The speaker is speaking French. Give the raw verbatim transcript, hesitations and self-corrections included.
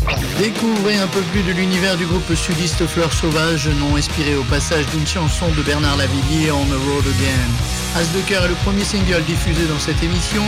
Découvrez un peu plus de l'univers du groupe sudiste Fleurs Sauvages, nom inspiré au passage d'une chanson de Bernard Lavilliers, On the Road Again. As de cœur est le premier single diffusé dans cette émission